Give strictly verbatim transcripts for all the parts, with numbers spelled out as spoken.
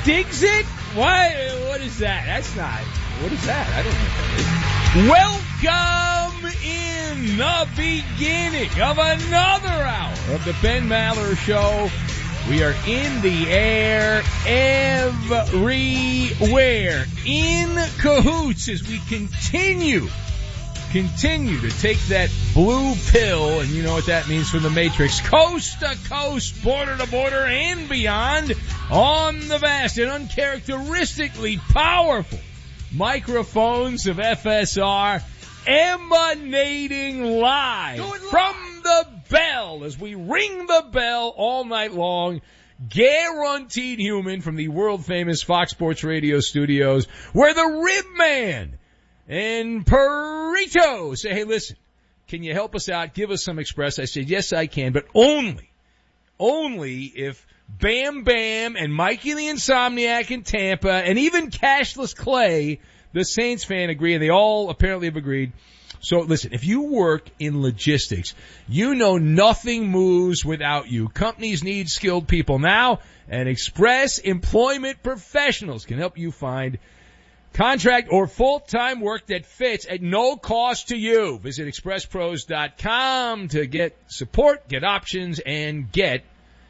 Digs it? What? What is that? That's not. What is that? I don't know what that is. Welcome in the beginning of another hour of the Ben Maller Show. We are in the air everywhere, in cahoots as we continue, continue to take that blue pill, and you know what that means from the Matrix, coast to coast, border to border, and beyond, on the vast and uncharacteristically powerful microphones of F S R, emanating live from the bell as we ring the bell all night long. Guaranteed human from the world-famous Fox Sports Radio studios, where the Rib Man and Perito say, hey, listen, can you help us out? Give us some Express. I said, yes, I can, but only, only if Bam Bam and Mikey the Insomniac in Tampa and even Cashless Clay, the Saints fan, agree, and they all apparently have agreed. So listen, if you work in logistics, you know nothing moves without you. Companies need skilled people now, and Express Employment Professionals can help you find contract or full-time work that fits at no cost to you. Visit express pros dot com to get support, get options, and get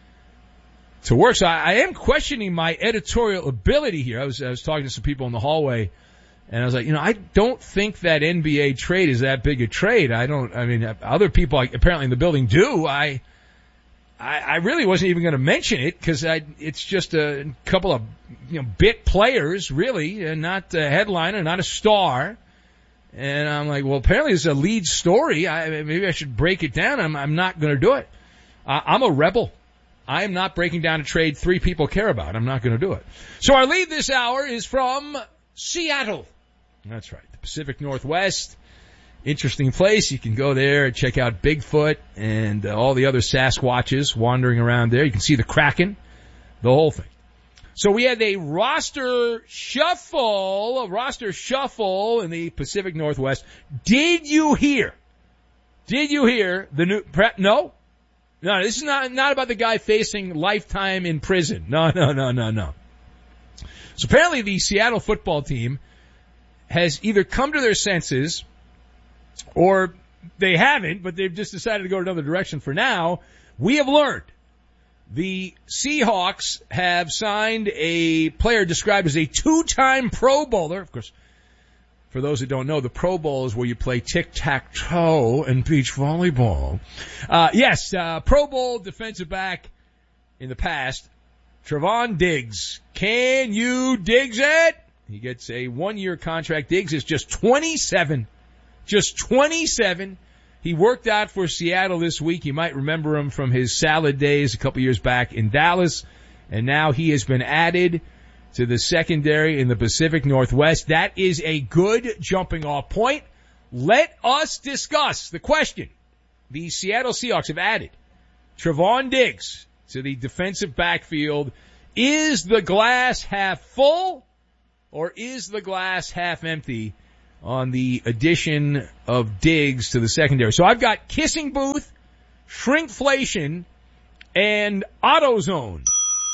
to work. So I, I am questioning my editorial ability here. I was, I was talking to some people in the hallway, and I was like, you know, I don't think that N B A trade is that big a trade. I don't, I mean, other people apparently in the building do. I, I, I really wasn't even going to mention it because it's just a couple of, you know, bit players, really, and not a headliner, not a star. And I'm like, well, apparently it's a lead story. I, maybe I should break it down. I'm, I'm not going to do it. Uh, I'm a rebel. I am not breaking down a trade three people care about. I'm not going to do it. So our lead this hour is from Seattle. That's right. The Pacific Northwest. Interesting place. You can go there and check out Bigfoot and uh, all the other Sasquatches wandering around there. You can see the Kraken, the whole thing. So we had a roster shuffle, a roster shuffle in the Pacific Northwest. Did you hear? Did you hear the new, pre- no? No, this is not, not about the guy facing lifetime in prison. No, no, no, no, no. So apparently the Seattle football team has either come to their senses or they haven't, but they've just decided to go another direction for now. We have learned the Seahawks have signed a player described as a two-time Pro Bowler. Of course, for those who don't know, the Pro Bowl is where you play tic-tac-toe and beach volleyball. Uh, yes, uh, Pro Bowl defensive back in the past, Trevon Diggs. Can you Diggs it? He gets a one-year contract. Diggs is just twenty-seven. Just twenty-seven. He worked out for Seattle this week. You might remember him from his salad days a couple years back in Dallas. And now he has been added to the secondary in the Pacific Northwest. That is a good jumping off point. Let us discuss the question. The Seattle Seahawks have added Trevon Diggs to the defensive backfield. Is the glass half full or is the glass half empty on the addition of Diggs to the secondary? So I've got Kissing Booth, Shrinkflation, and AutoZone.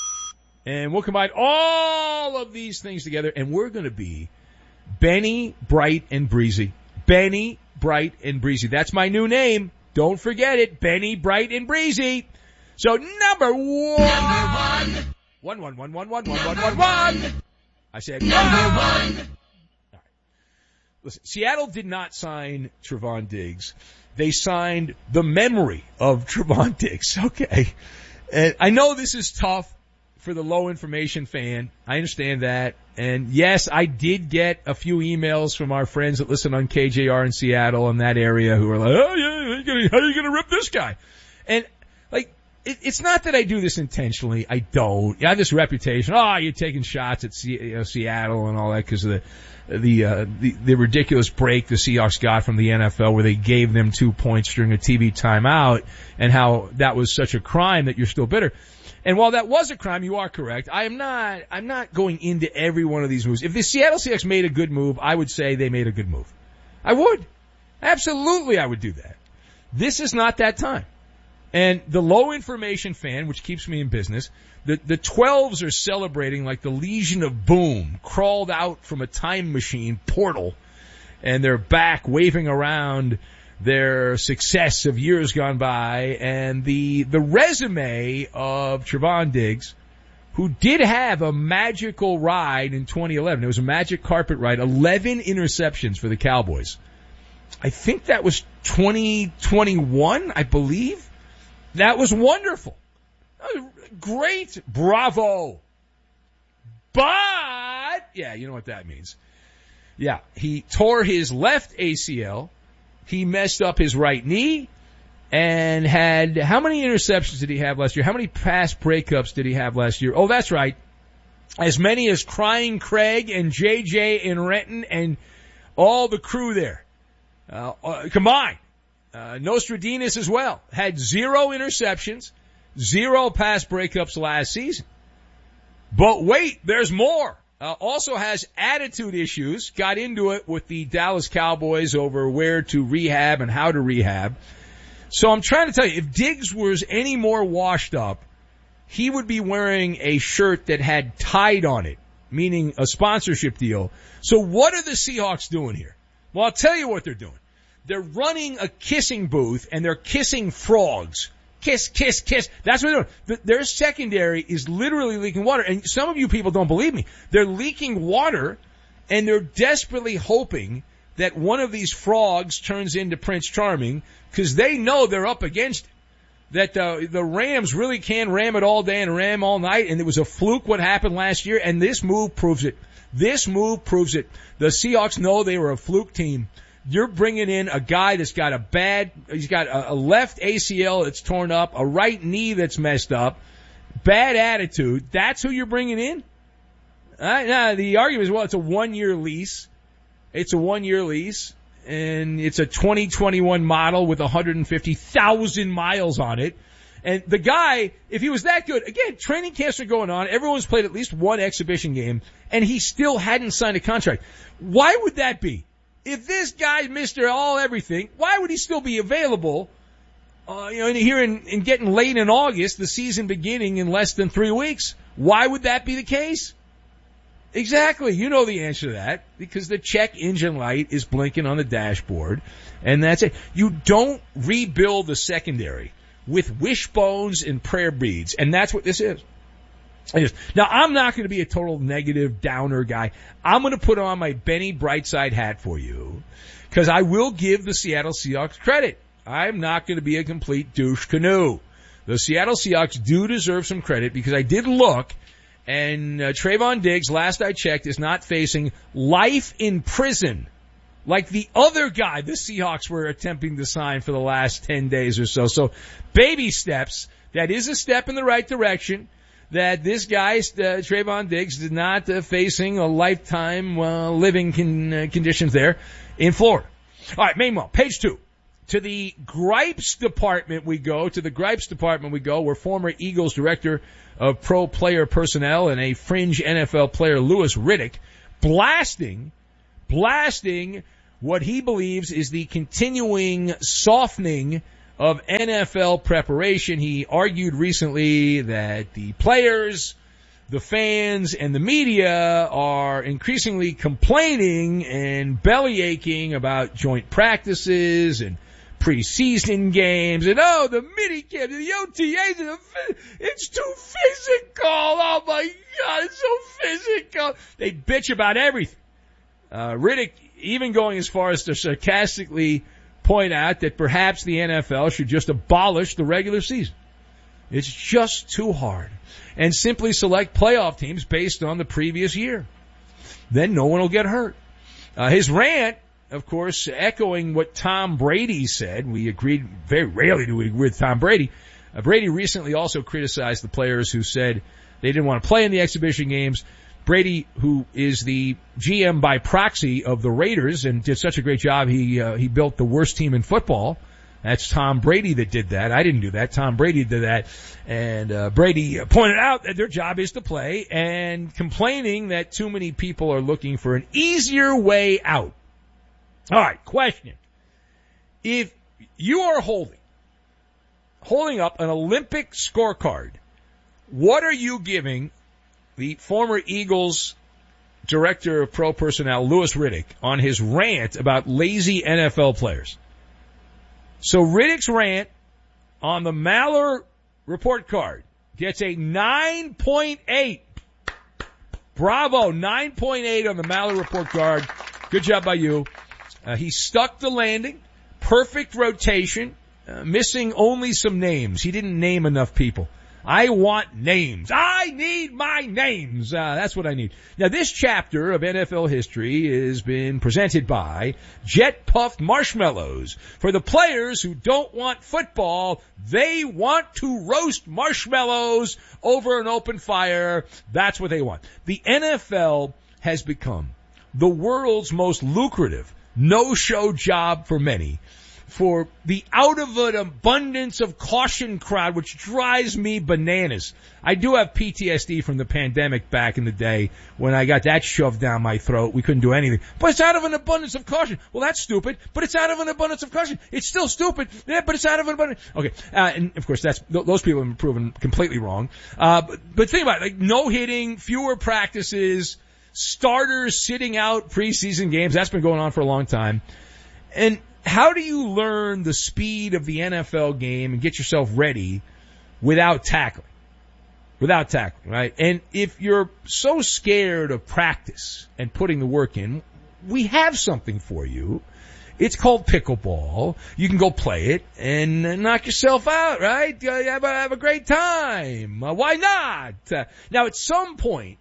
And we'll combine all of these things together, and we're going to be Benny, Bright, and Breezy. Benny, Bright, and Breezy. That's my new name. Don't forget it. Benny, Bright, and Breezy. So number one. Number one. One, one, one, one, one, one, one, one, one. I said number one. All right. Listen, Seattle did not sign Trevon Diggs. They signed the memory of Trevon Diggs. Okay. And I know this is tough for the low information fan. I understand that. And yes, I did get a few emails from our friends that listen on K J R in Seattle in that area who are like, oh yeah, how are you gonna, how are you gonna rip this guy? And like, it, it's not that I do this intentionally. I don't. I have this reputation. Oh, you're taking shots at C, you know, Seattle and all that because of the, the, uh, the, the ridiculous break the Seahawks got from the N F L where they gave them two points during a T V timeout and how that was such a crime that you're still bitter. And while that was a crime, you are correct. I am not, I'm not going into every one of these moves. If the Seattle Seahawks made a good move, I would say they made a good move. I would. Absolutely I would do that. This is not that time. And the low information fan, which keeps me in business, the, the twelves are celebrating like the Legion of Boom crawled out from a time machine portal, and they're back waving around their success of years gone by. And the, the resume of Trevon Diggs, who did have a magical ride in twenty eleven. It was a magic carpet ride, eleven interceptions for the Cowboys. I think that was twenty twenty-one, I believe. That was wonderful. That was great. Bravo. But, yeah, you know what that means. Yeah, he tore his left A C L. He messed up his right knee and had, how many interceptions did he have last year? How many pass breakups did he have last year? Oh, that's right. As many as Crying Craig and J J and Renton and all the crew there. Uh, uh, combined. Uh, Nostradamus as well. Had zero interceptions, zero pass breakups last season. But wait, there's more. Uh, also has attitude issues. Got into it with the Dallas Cowboys over where to rehab and how to rehab. So I'm trying to tell you, if Diggs was any more washed up, he would be wearing a shirt that had Tide on it, meaning a sponsorship deal. So what are the Seahawks doing here? Well, I'll tell you what they're doing. They're running a kissing booth, and they're kissing frogs. Kiss, kiss, kiss. That's what they're doing. Their secondary is literally leaking water. And some of you people don't believe me. They're leaking water, and they're desperately hoping that one of these frogs turns into Prince Charming, because they know they're up against it. That uh, the Rams really can ram it all day and ram all night, and it was a fluke what happened last year, and this move proves it. This move proves it. The Seahawks know they were a fluke team. You're bringing in a guy that's got a bad, he's got a, a left A C L that's torn up, a right knee that's messed up, bad attitude. That's who you're bringing in? Uh, now, the argument is, well, it's a one-year lease. It's a one-year lease, and it's a twenty twenty-one model with one hundred fifty thousand miles on it. And the guy, if he was that good, again, training camps are going on. Everyone's played at least one exhibition game, and he still hadn't signed a contract. Why would that be? If this guy's Mister All Everything, why would he still be available, uh, you know, here in, in getting late in August, the season beginning in less than three weeks? Why would that be the case? Exactly. You know the answer to that, because the check engine light is blinking on the dashboard, and that's it. You don't rebuild the secondary with wishbones and prayer beads, and that's what this is. Now, I'm not going to be a total negative downer guy. I'm going to put on my Benny Brightside hat for you, because I will give the Seattle Seahawks credit. I'm not going to be a complete douche canoe. The Seattle Seahawks do deserve some credit, because I did look, and uh, Trevon Diggs, last I checked, is not facing life in prison like the other guy the Seahawks were attempting to sign for the last ten days or so. So, baby steps. That is a step in the right direction. That this guy, uh, Trevon Diggs, is not uh, facing a lifetime uh, living con- uh, conditions there in Florida. All right, meanwhile, page two. To the gripes department we go. To the gripes department we go, where former Eagles director of pro player personnel and a fringe N F L player, Louis Riddick, blasting, blasting what he believes is the continuing softening of N F L preparation. He argued recently that the players, the fans, and the media are increasingly complaining and bellyaching about joint practices and preseason games, and oh, the minicamp, the O T As, it's too physical. Oh my God, it's so physical. They bitch about everything. Uh, Riddick even going as far as to sarcastically point out that perhaps the N F L should just abolish the regular season. It's just too hard. And simply select playoff teams based on the previous year. Then no one will get hurt. Uh, his rant, of course, echoing what Tom Brady said. We agreed, very rarely do we agree with Tom Brady. Uh, Brady recently also criticized the players who said they didn't want to play in the exhibition games. Brady, who is the G M by proxy of the Raiders and did such a great job, he uh, he built the worst team in football. That's Tom Brady that did that. I didn't do that. Tom Brady did that. And uh, Brady pointed out that their job is to play, and complaining that too many people are looking for an easier way out. All right, question. If you are holding holding up an Olympic scorecard. What are you giving the former Eagles director of pro personnel, Louis Riddick, on his rant about lazy N F L players? So Riddick's rant on the Maller report card gets a nine point eight. Bravo, nine point eight on the Maller report card. Good job by you. Uh, he stuck the landing. Perfect rotation. Uh, missing only some names. He didn't name enough people. I want names. I need my names. Uh, that's what I need. Now, this chapter of N F L history has been presented by Jet Puffed Marshmallows. For the players who don't want football, they want to roast marshmallows over an open fire. That's what they want. The N F L has become the world's most lucrative no-show job for many, for the out of an abundance of caution crowd, which drives me bananas. I do have P T S D from the pandemic back in the day when I got that shoved down my throat. We couldn't do anything. But it's out of an abundance of caution. Well, that's stupid, but it's out of an abundance of caution. It's still stupid, yeah, but it's out of an abundance. Okay, uh, and of course, that's th- those people have been proven completely wrong. Uh, but, but think about it, like no hitting, fewer practices, starters sitting out preseason games. That's been going on for a long time. And how do you learn the speed of the N F L game and get yourself ready without tackling? Without tackling, right? And if you're so scared of practice and putting the work in, we have something for you. It's called pickleball. You can go play it and knock yourself out, right? Have a, have a great time. Uh, why not? Uh, now, at some point,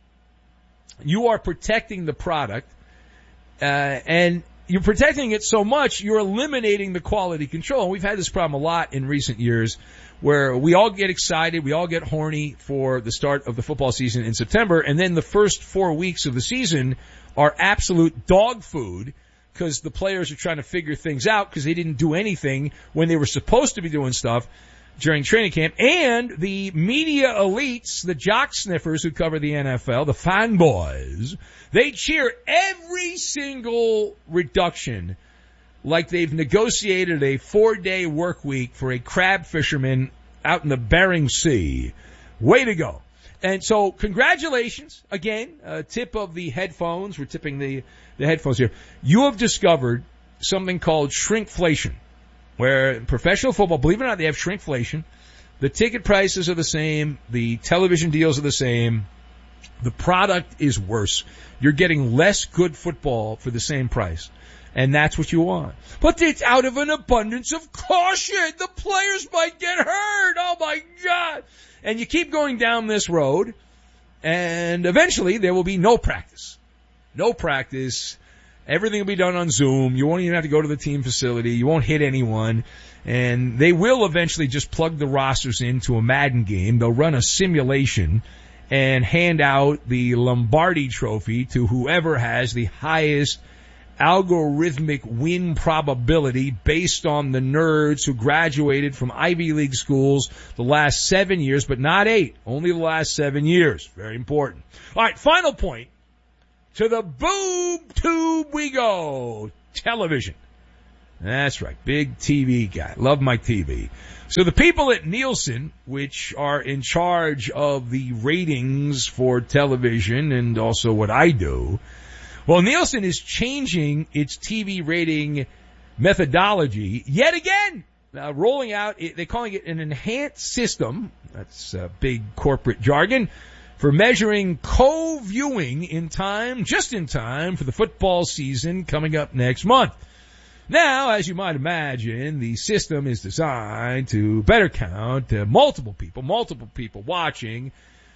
you are protecting the product, uh, and you're protecting it so much, you're eliminating the quality control. And we've had this problem a lot in recent years where we all get excited, we all get horny for the start of the football season in September, and then the first four weeks of the season are absolute dog food because the players are trying to figure things out because they didn't do anything when they were supposed to be doing stuff during training camp. And the media elites, the jock sniffers who cover the N F L, the fanboys, they cheer every single reduction like they've negotiated a four-day work week for a crab fisherman out in the Bering Sea. Way to go. And so congratulations, again, uh, tip of the headphones. We're tipping the, the headphones here. You have discovered something called shrinkflation, where in professional football, believe it or not, they have shrinkflation. The ticket prices are the same. The television deals are the same. The product is worse. You're getting less good football for the same price. And that's what you want. But it's out of an abundance of caution. The players might get hurt. Oh, my God. And you keep going down this road, and eventually there will be no practice. No practice. Everything will be done on Zoom. You won't even have to go to the team facility. You won't hit anyone. And they will eventually just plug the rosters into a Madden game. They'll run a simulation and hand out the Lombardi trophy to whoever has the highest algorithmic win probability based on the nerds who graduated from Ivy League schools the last seven years, but not eight. Only the last seven years. Very important. All right, final point. To the boob tube we go. Television. That's right. Big T V guy. Love my T V. So the people at Nielsen, which are in charge of the ratings for television and also what I do, well, Nielsen is changing its T V rating methodology yet again. Uh, rolling out, they're calling it an enhanced system. That's uh, big corporate jargon for measuring co-viewing in time, just in time for the football season coming up next month. Now, as you might imagine, the system is designed to better count uh, multiple people, multiple people watching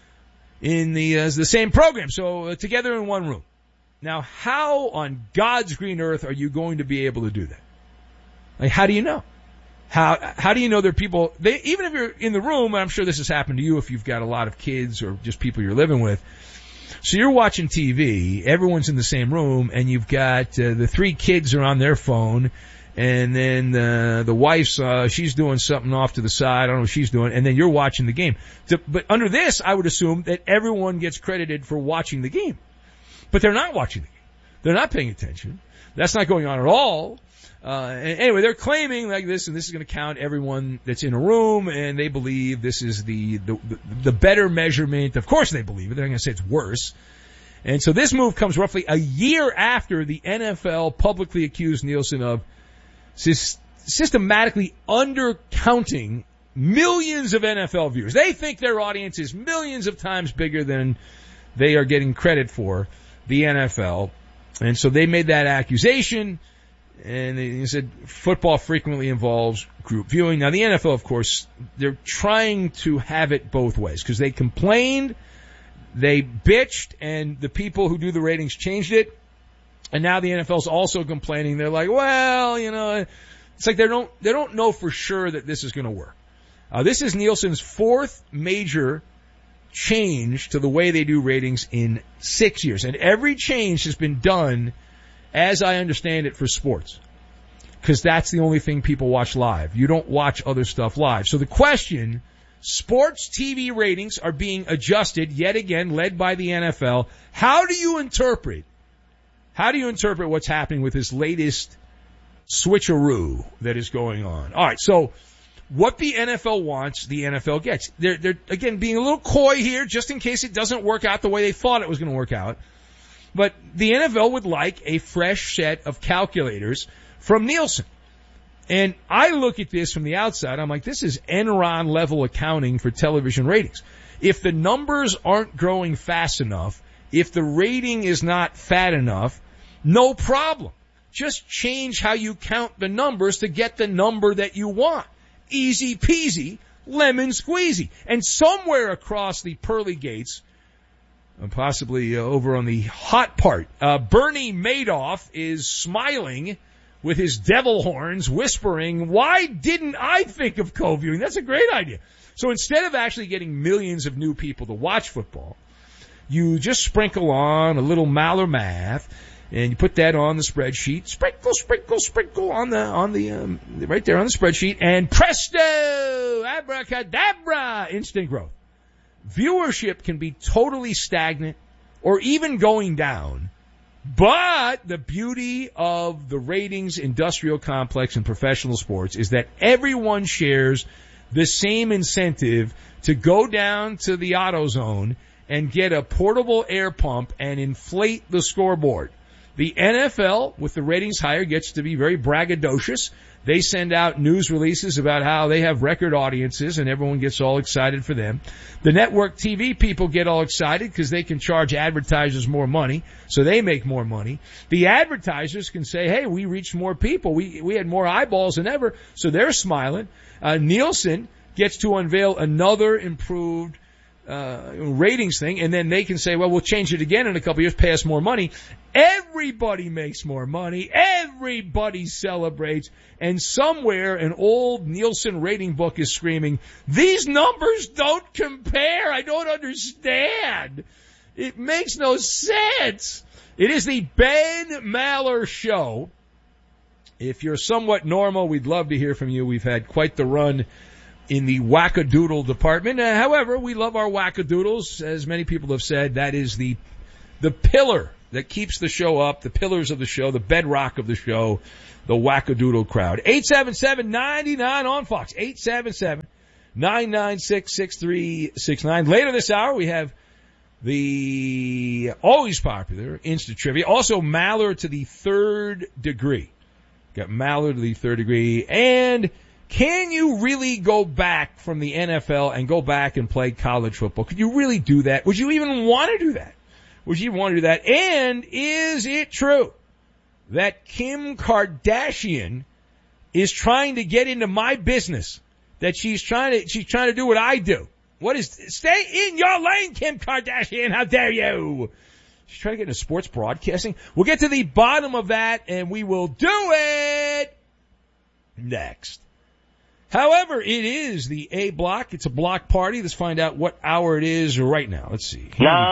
in the uh, the same program, so uh, together in one room. Now, how on God's green earth are you going to be able to do that? Like, how do you know? How how do you know there are people, they, even if you're in the room, and I'm sure this has happened to you if you've got a lot of kids or just people you're living with. So you're watching T V, everyone's in the same room, and you've got uh, the three kids are on their phone, and then uh, the wife's, uh, she's doing something off to the side, I don't know what she's doing, and then you're watching the game. So, but under this, I would assume that everyone gets credited for watching the game. But they're not watching the game. They're not paying attention. That's not going on at all. Uh, and anyway, they're claiming like this, and this is going to count everyone that's in a room, and they believe this is the, the, the better measurement. Of course they believe it. They're not going to say it's worse. And so this move comes roughly a year after the N F L publicly accused Nielsen of sy- systematically undercounting millions of N F L viewers. They think their audience is millions of times bigger than they are getting credit for, the N F L. And so they made that accusation, and they said football frequently involves group viewing. Now the N F L, of course, they're trying to have it both ways because they complained, they bitched, and the people who do the ratings changed it. And now the N F L's also complaining. They're like, well, you know, it's like they don't they don't know for sure that this is going to work. Uh, this is Nielsen's fourth major change to the way they do ratings in six years. And every change has been done, as I understand it, for sports. Because that's the only thing people watch live. You don't watch other stuff live. So the question, sports T V ratings are being adjusted, yet again, led by the N F L. How do you interpret, how do you interpret what's happening with this latest switcheroo that is going on? All right, so what the N F L wants, the N F L gets. They're, they're, again, being a little coy here just in case it doesn't work out the way they thought it was going to work out. But the N F L would like a fresh set of calculators from Nielsen. And I look at this from the outside, I'm like, this is Enron level accounting for television ratings. If the numbers aren't growing fast enough, if the rating is not fat enough, no problem. Just change how you count the numbers to get the number that you want. Easy peasy, lemon squeezy. And somewhere across the pearly gates, and possibly uh, over on the hot part, uh, Bernie Madoff is smiling with his devil horns, whispering, why didn't I think of co-viewing? That's a great idea. So instead of actually getting millions of new people to watch football, you just sprinkle on a little Maller math, and you put that on the spreadsheet. Sprinkle, sprinkle, sprinkle on the, on the, um, right there on the spreadsheet. And presto, abracadabra, instant growth. Viewership can be totally stagnant or even going down. But the beauty of the ratings industrial complex in professional sports is that everyone shares the same incentive to go down to the AutoZone and get a portable air pump and inflate the scoreboard. The N F L, with the ratings higher, gets to be very braggadocious. They send out news releases about how they have record audiences, and everyone gets all excited for them. The network T V people get all excited because they can charge advertisers more money, so they make more money. The advertisers can say, hey, we reached more people. We we had more eyeballs than ever, so they're smiling. Uh, Nielsen gets to unveil another improved uh ratings thing, and then they can say, well, we'll change it again in a couple of years, pay us more money. Everybody makes more money. Everybody celebrates. And somewhere an old Nielsen rating book is screaming, these numbers don't compare. I don't understand. It makes no sense. It is the Ben Maller Show. If you're somewhat normal, we'd love to hear from you. We've had quite the run in the wackadoodle department. Uh, however, we love our wackadoodles. As many people have said, that is the the pillar that keeps the show up, the pillars of the show, the bedrock of the show, the wackadoodle crowd. eight seven seven, nine nine on Fox. eight seven seven, nine nine six, six three six nine. Later this hour, we have the always popular Instant Trivia. Also, Maller to the third degree. Got Maller to the third degree. And can you really go back from the N F L and go back and play college football? Could you really do that? Would you even want to do that? Would you want to do that? And is it true that Kim Kardashian is trying to get into my business? That she's trying to, she's trying to do what I do? What is, stay in your lane, Kim Kardashian. How dare you? She's trying to get into sports broadcasting. We'll get to the bottom of that, and we will do it next. However, it is the A block. It's a block party. Let's find out what hour it is right now. Let's see.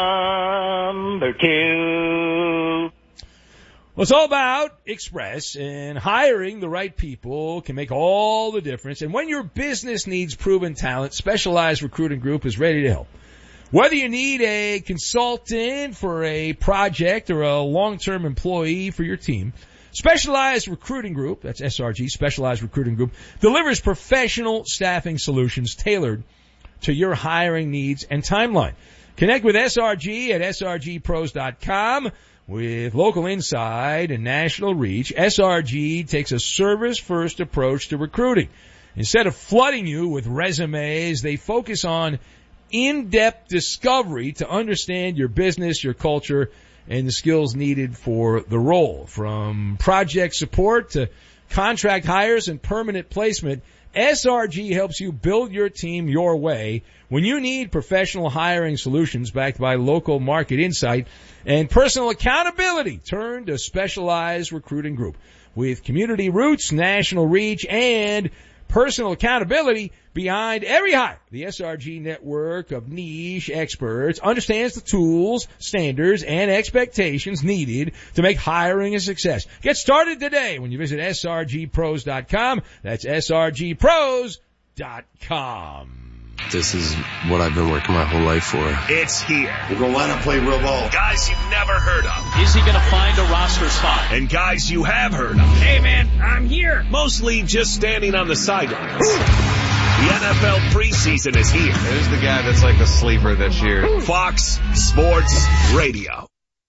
Number two. Well, it's all about Express, and hiring the right people can make all the difference. And when your business needs proven talent, Specialized Recruiting Group is ready to help. Whether you need a consultant for a project or a long-term employee for your team, Specialized Recruiting Group, that's S R G, Specialized Recruiting Group, delivers professional staffing solutions tailored to your hiring needs and timeline. Connect with S R G at S R G pros dot com. With local insight and national reach, S R G takes a service-first approach to recruiting. Instead of flooding you with resumes, they focus on in-depth discovery to understand your business, your culture, and the skills needed for the role. From project support to contract hires and permanent placement, S R G helps you build your team your way. When you need professional hiring solutions backed by local market insight and personal accountability, turn to Specialized Recruiting Group. With community roots, national reach, and personal accountability behind every hire, the S R G network of niche experts understands the tools, standards, and expectations needed to make hiring a success. Get started today when you visit S R G pros dot com. That's S R G pros dot com. This is what I've been working my whole life for. It's here. We're going to line up, play real ball. Guys you've never heard of. Is he going to find a roster spot? And guys you have heard of. Hey, man, I'm here. Mostly just standing on the sidelines. The N F L preseason is here. There's the guy that's like a sleeper this year. Fox Sports Radio.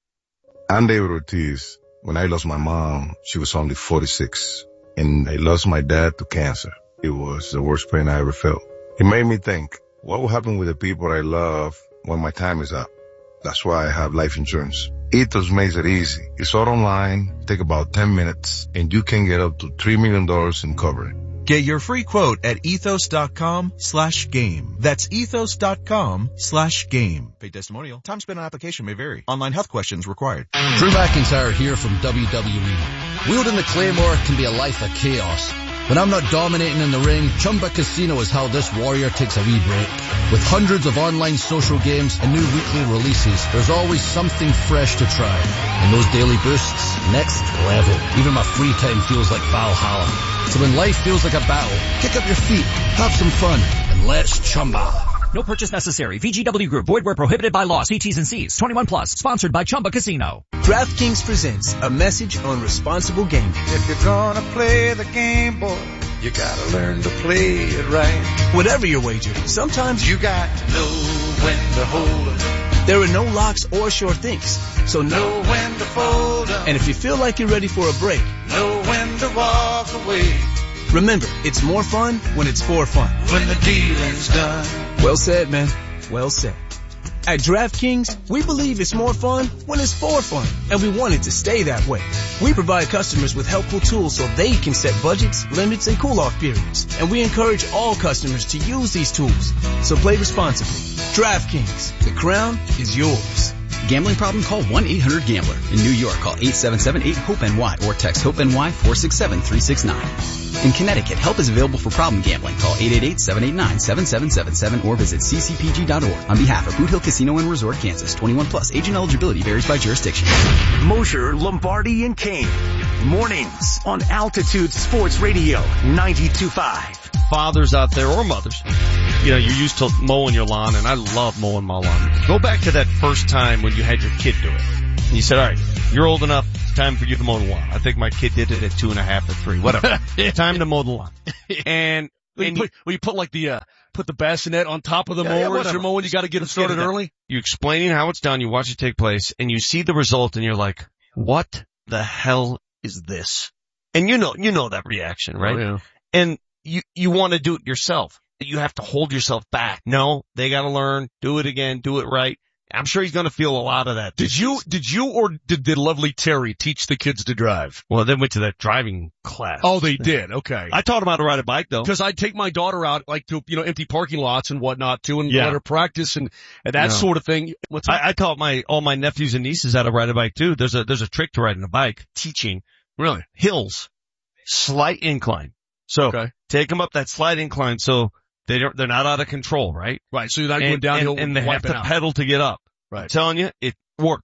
I'm David Ortiz. When I lost my mom, she was only forty-six. And I lost my dad to cancer. It was the worst pain I ever felt. It made me think, what will happen with the people I love when my time is up? That's why I have life insurance. Ethos makes it easy. It's all online, take about ten minutes, and you can get up to three million dollars in coverage. Get your free quote at ethos.com slash game. That's ethos.com slash game. Paid testimonial. Time spent on application may vary. Online health questions required. Drew McIntyre here from W W E. Wielding the Claymore can be a life of chaos. When I'm not dominating in the ring, Chumba Casino is how this warrior takes a wee break. With hundreds of online social games and new weekly releases, there's always something fresh to try. And those daily boosts, next level. Even my free time feels like Valhalla. So when life feels like a battle, kick up your feet, have some fun, and let's Chumba. No purchase necessary. V G W Group. Void where prohibited by law. See T's and C's. twenty-one plus. Sponsored by Chumba Casino. DraftKings presents a message on responsible gaming. If you're gonna play the game, boy, you gotta learn to play it right. Whatever your wager, sometimes you got to know when to hold it. There are no locks or sure things, so know when to fold up. And if you feel like you're ready for a break, know when to walk away. Remember, it's more fun when it's for fun. When the dealing's done. Well said, man. Well said. At DraftKings, we believe it's more fun when it's for fun, and we want it to stay that way. We provide customers with helpful tools so they can set budgets, limits, and cool-off periods, and we encourage all customers to use these tools. So play responsibly. DraftKings, the crown is yours. Gambling problem? Call one eight hundred gambler. In New York, call eight seven seven eight hope N Y or text HOPE-NY four six seven three six nine. In Connecticut, help is available for problem gambling. Call eight eight eight seven eight nine seven seven seven seven or visit c c p g dot org. On behalf of Boot Hill Casino and Resort, Kansas, twenty-one plus. Agent eligibility varies by jurisdiction. Mosher, Lombardi, and Kane. Mornings on Altitude Sports Radio ninety-two point five. Fathers out there or mothers, you know, you're used to mowing your lawn, and I love mowing my lawn. Go back to that first time when you had your kid do it. And you said, all right, you're old enough, it's time for you to mow the lawn. I think my kid did it at two and a half or three, whatever. Time to mow the lawn. And, Well, and you, put, well, you put like the, uh, put the bassinet on top of the yeah, mower yeah, as you're mowing. You got to get it started early. You explaining how it's done, you watch it take place, and you see the result, and you're like, what the hell is this? And you know, you know that reaction, right? Oh, yeah. And you, you want to do it yourself. You have to hold yourself back. No, they got to learn, do it again, do it right. I'm sure he's going to feel a lot of that. Did you, did you or did, did lovely Terry teach the kids to drive? Well, they went to that driving class. Oh, they did. Okay. I taught them how to ride a bike though. Because I'd take my daughter out like to, you know, empty parking lots and whatnot too and yeah. let her practice and, and that no. sort of thing. What's that? I, I taught my, all my nephews and nieces how to ride a bike too. There's a, there's a trick to riding a bike. Teaching. Really? Hills. Slight incline. So okay. take them up that slight incline so they don't, they're not out of control, right? Right. So you're not and, going downhill and, and they have to out. pedal to get up. Right. I'm telling you, it works.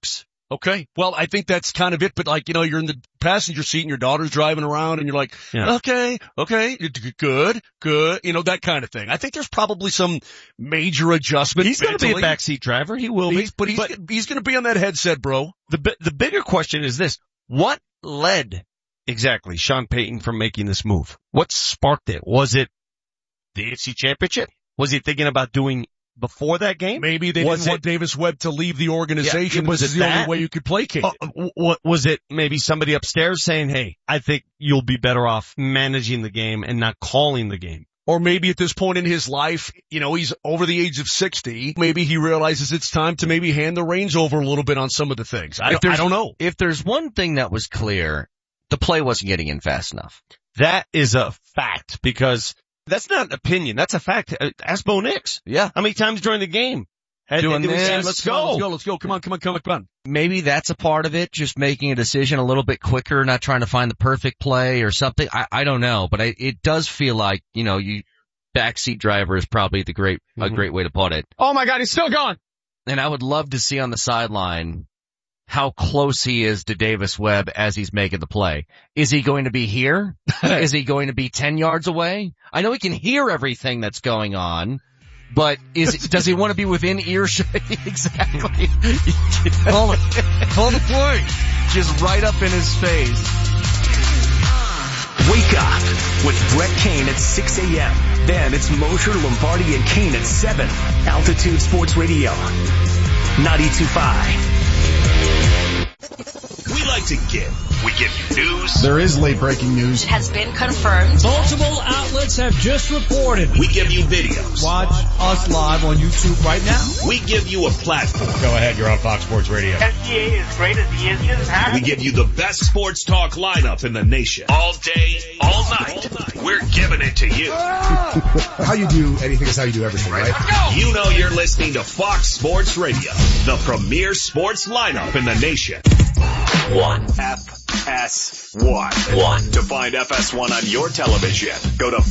Okay. Well, I think that's kind of it. But like, you know, you're in the passenger seat and your daughter's driving around and you're like, Yeah. okay, okay, good, good. You know, that kind of thing. I think there's probably some major adjustment. He's going to be a mentally. backseat driver. He will be. He's, but he's, he's going to be on that headset, bro. The bi- the bigger question is this: what led exactly Sean Payton from making this move? What sparked it? Was it the A F C Championship? Was he thinking about doing before that game? Maybe they was didn't it, want Davis Webb to leave the organization. Yeah, was this it is the that? only way you could placate Uh, it. w- w- was it maybe somebody upstairs saying, "Hey, I think you'll be better off managing the game and not calling the game"? Or maybe at this point in his life, you know, he's over the age of sixty. Maybe he realizes it's time to maybe hand the reins over a little bit on some of the things. I, If don't, I there's- don't know. If there's one thing that was clear, the play wasn't getting in fast enough. That is a fact because that's not an opinion. That's a fact. Uh, Ask Bo Nix. Yeah. How many times during the game? Had, Doing it was saying, this. let's Come on, go. let's go, let's go. Come on, come on, come on, come on. Maybe that's a part of it, just making a decision a little bit quicker, not trying to find the perfect play or something. I, I don't know, but I, it does feel like, you know, you, backseat driver is probably the great, mm-hmm. a great way to put it. Oh my God, he's still gone. And I would love to see on the sideline how close he is to Davis Webb as he's making the play. Is he going to be here? Is he going to be ten yards away? I know he can hear everything that's going on, but is does he want to be within earshot? Exactly. Call it, call the play. Just right up in his face. Wake up with Brett Kane at six a.m. Then it's Mosher, Lombardi, and Kane at seven. Altitude Sports Radio, ninety-two point five. We like to give. We give you news. There is late breaking news. It has been confirmed. Multiple outlets have just reported. We give you videos. Watch us live on YouTube right now. We give you a platform. Go ahead, you're on Fox Sports Radio. S G A is great as the engine. Huh? We give you the best sports talk lineup in the nation. All day, all night. We're giving it to you. How you do anything is how you do everything, right? You know you're listening to Fox Sports Radio, the premier sports lineup in the nation. One. F S one. One. To find F S one on your television, go to